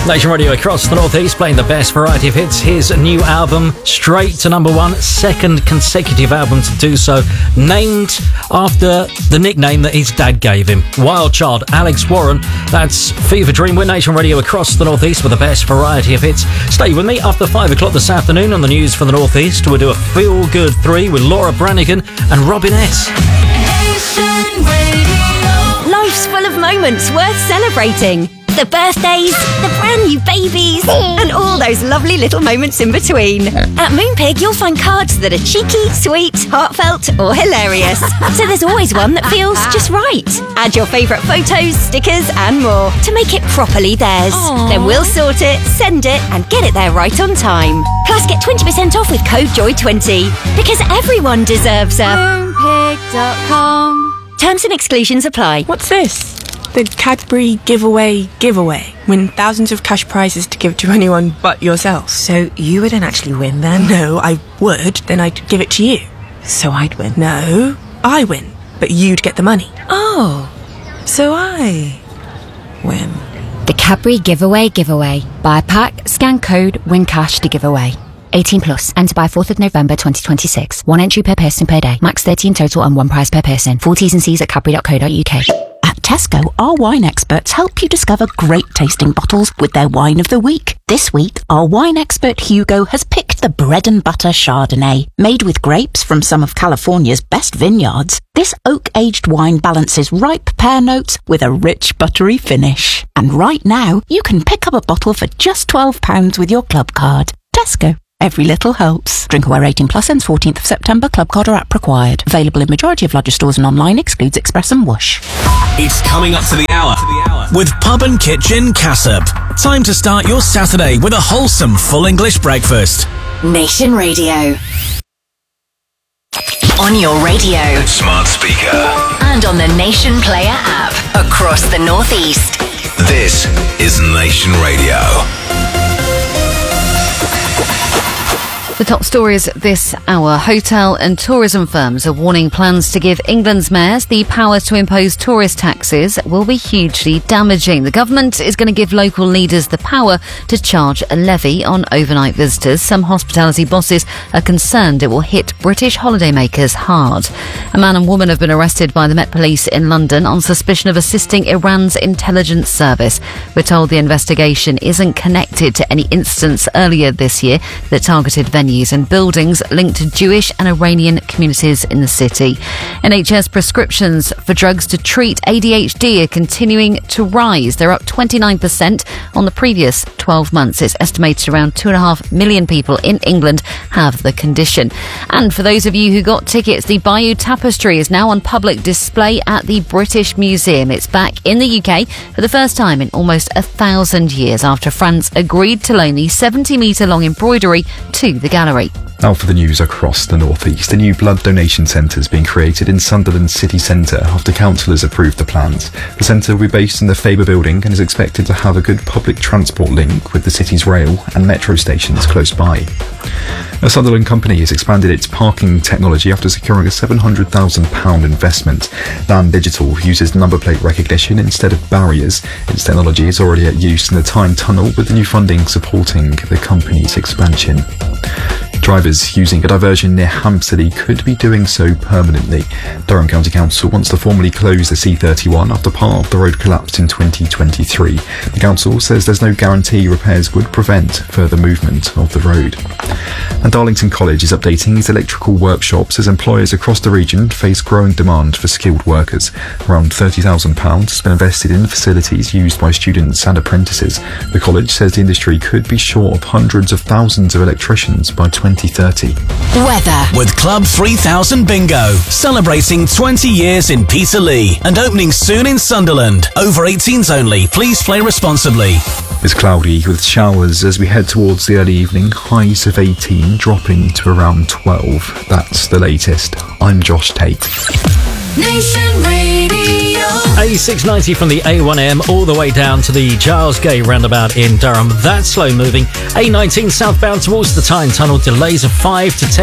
Nation Radio across the Northeast, playing the best variety of hits. His new album, straight to number one, second consecutive album to do so, named after the nickname that his dad gave him, Wild Child. Alex Warren, that's Fever Dream. We're Nation Radio across the Northeast with the best variety of hits. Stay with me after 5 o'clock this afternoon on the news for the Northeast. We'll do a Feel Good 3 with Laura Branigan and Robin S. Nation Radio. Life's full of moments worth celebrating. The birthdays, the brand new babies, and all those lovely little moments in between. At Moonpig, you'll find cards that are cheeky, sweet, heartfelt, or hilarious. So there's always one that feels just right. Add your favourite photos, stickers, and more to make it properly theirs. Aww. Then we'll sort it, send it, and get it there right on time. Plus, get 20% off with code JOY20, because everyone deserves a Moonpig.com. Terms and exclusions apply. What's this? The Cadbury giveaway. Win thousands of cash prizes to give to anyone but yourself. So you wouldn't actually win then? No, I would. Then I'd give it to you. So I'd win? No, I win. But you'd get the money. Oh, so I win. The Cadbury giveaway. Buy a pack, scan code, win cash to give away. 18 plus. Enter by 4th of November 2026. One entry per person per day. Max 30 in total and one prize per person. Full T's and C's at cadbury.co.uk. At Tesco, our wine experts help you discover great tasting bottles with their wine of the week. This week, our wine expert Hugo has picked the Bread and Butter Chardonnay. Made with grapes from some of California's best vineyards, this oak-aged wine balances ripe pear notes with a rich buttery finish. And right now, you can pick up a bottle for just £12 with your club card. Tesco. Every little helps. Drink aware 18 plus ends 14th of September. Club card or app required. Available in majority of larger stores and online. Excludes Express and Whoosh. It's coming up to the hour with Pub and Kitchen Cassop. Time to start your Saturday with a wholesome full English breakfast. Nation Radio. On your radio. Smart speaker. And on the Nation Player app. Across the Northeast. This is Nation Radio. The top stories this hour. Hotel and tourism firms are warning plans to give England's mayors the power to impose tourist taxes will be hugely damaging. The government is going to give local leaders the power to charge a levy on overnight visitors. Some hospitality bosses are concerned it will hit British holidaymakers hard. A man and woman have been arrested by the Met Police in London on suspicion of assisting Iran's intelligence service. We're told the investigation isn't connected to any incidents earlier this year that targeted venues and buildings linked to Jewish and Iranian communities in the city. NHS prescriptions for drugs to treat ADHD are continuing to rise. They're up 29% on the previous 12 months. It's estimated around 2.5 million people in England have the condition. And for those of you who got tickets, the Bayeux Tapestry is now on public display at the British Museum. It's back in the UK for the first time in almost 1,000 years after France agreed to loan the 70-metre long embroidery to the gallery. Now for the news across the Northeast. A new blood donation centre is being created in Sunderland City Centre after councillors approved the plans. The centre will be based in the Faber building and is expected to have a good public transport link with the city's rail and metro stations close by. A Sunderland company has expanded its parking technology after securing a £700,000 investment. Land Digital uses number plate recognition instead of barriers. Its technology is already at use in the Tyne Tunnel, with the new funding supporting the company's expansion. Drivers using a diversion near Hampstead could be doing so permanently. Durham County Council wants to formally close the C31 after part of the road collapsed in 2023. The council says there's no guarantee repairs would prevent further movement of the road. And Darlington College is updating its electrical workshops as employers across the region face growing demand for skilled workers. Around £30,000 has been invested in facilities used by students and apprentices. The college says the industry could be short of hundreds of thousands of electricians by 2030. Weather. With Club 3000 Bingo, celebrating 20 years in Peterlee and opening soon in Sunderland. Over 18s only. Please play responsibly. It's cloudy with showers as we head towards the early evening. Highs of 18 dropping to around 12. That's the latest. I'm Josh Tate. Nation Radio. A690 from the A1M all the way down to the Giles Gate roundabout in Durham. That's slow moving. A19 southbound towards the Tyne Tunnel. Delays of 5 to 10